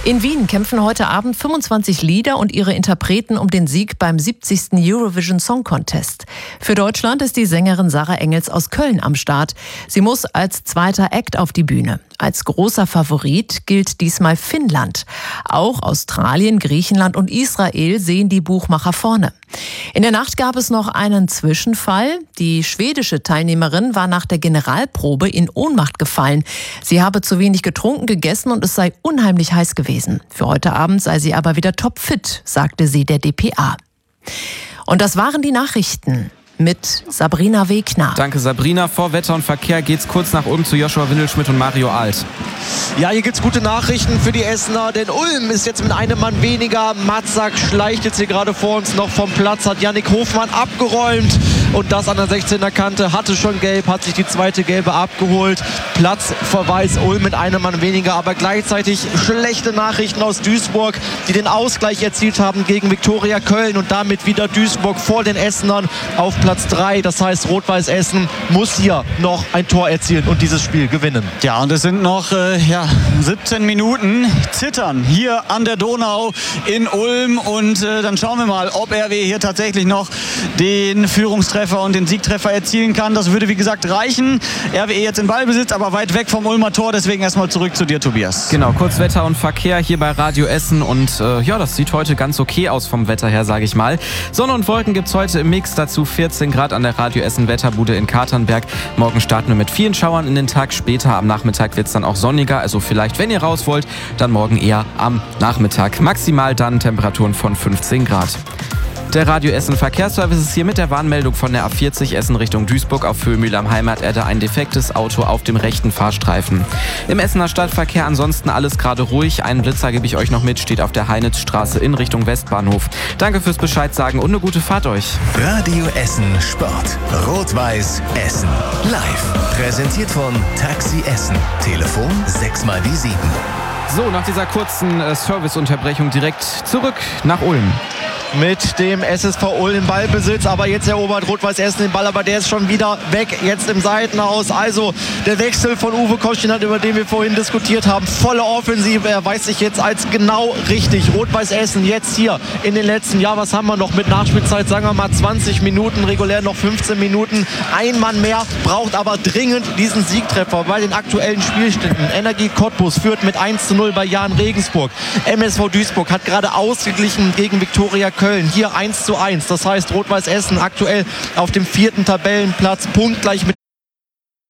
In Wien kämpfen heute Abend 25 Lieder und ihre Interpreten um den Sieg beim 70. Eurovision Song Contest. Für Deutschland ist die Sängerin Sarah Engels aus Köln am Start. Sie muss als zweiter Act auf die Bühne. Als großer Favorit gilt diesmal Finnland. Auch Australien, Griechenland und Israel sehen die Buchmacher vorne. In der Nacht gab es noch einen Zwischenfall. Die schwedische Teilnehmerin war nach der Generalprobe in Ohnmacht gefallen. Sie habe zu wenig getrunken, gegessen und es sei unheimlich heiß gewesen. Für heute Abend sei sie aber wieder topfit, sagte sie der dpa. Und das waren die Nachrichten mit Sabrina Wegner. Danke Sabrina. Vor Wetter und Verkehr geht's kurz nach Ulm zu Joshua Windelschmidt und Mario Alt. Ja, hier gibt's gute Nachrichten für die Essener, denn Ulm ist jetzt mit einem Mann weniger. Matzak schleicht jetzt hier gerade vor uns noch vom Platz, hat Yannick Hofmann abgeräumt und das an der 16er Kante, hatte schon gelb, hat sich die zweite gelbe abgeholt. Platzverweis Ulm mit einem Mann weniger, aber gleichzeitig schlechte Nachrichten aus Duisburg, die den Ausgleich erzielt haben gegen Viktoria Köln und damit wieder Duisburg vor den Essenern auf Platz 3. Das heißt, Rot-Weiß Essen muss hier noch ein Tor erzielen und dieses Spiel gewinnen. Ja, und es sind noch 17 Minuten zittern hier an der Donau in Ulm und dann schauen wir mal, ob RW hier tatsächlich noch den Führungstreffer und den Siegtreffer erzielen kann. Das würde wie gesagt reichen. RWE jetzt in Ballbesitz, aber weit weg vom Ulmer Tor, deswegen erstmal zurück zu dir, Tobias. Genau, kurz Wetter und Verkehr hier bei Radio Essen und das sieht heute ganz okay aus vom Wetter her, sage ich mal. Sonne und Wolken gibt's heute im Mix, dazu 14 Grad an der Radio Essen Wetterbude in Katernberg. Morgen starten wir mit vielen Schauern in den Tag, später am Nachmittag wird's dann auch sonniger, also vielleicht, wenn ihr raus wollt, dann morgen eher am Nachmittag. Maximal dann Temperaturen von 15 Grad. Der Radio Essen Verkehrsservice ist hier mit der Warnmeldung von der A40 Essen Richtung Duisburg auf Höhe am Heimaterde ein defektes Auto auf dem rechten Fahrstreifen. Im Essener Stadtverkehr ansonsten alles gerade ruhig. Einen Blitzer gebe ich euch noch mit, steht auf der Heinitzstraße in Richtung Westbahnhof. Danke fürs Bescheid sagen und eine gute Fahrt euch. Radio Essen Sport. Rot-Weiß Essen. Live. Präsentiert von Taxi Essen. Telefon 6x7. So, nach dieser kurzen Serviceunterbrechung direkt zurück nach Ulm. Mit dem SSV Ulm im Ballbesitz, aber jetzt erobert Rot-Weiß Essen den Ball, aber der ist schon wieder weg, jetzt im Seitenhaus. Also der Wechsel von Uwe Koschinat, über den wir vorhin diskutiert haben, volle Offensive, er weiß sich jetzt als genau richtig. Rot-Weiß Essen jetzt hier in den letzten Jahren, was haben wir noch mit Nachspielzeit, sagen wir mal 20 Minuten, regulär noch 15 Minuten. Ein Mann mehr, braucht aber dringend diesen Siegtreffer bei den aktuellen Spielständen. Energie Cottbus führt mit 1:0 bei Jahn Regensburg. MSV Duisburg hat gerade ausgeglichen gegen Viktoria Köln. Hier 1:1. Das heißt, Rot-Weiß Essen aktuell auf dem 4. Tabellenplatz, punktgleich mit